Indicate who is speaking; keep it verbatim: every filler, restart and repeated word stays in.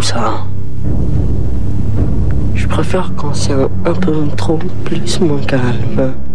Speaker 1: ça. Je préfère quand c'est un, un peu trop plus moins calme.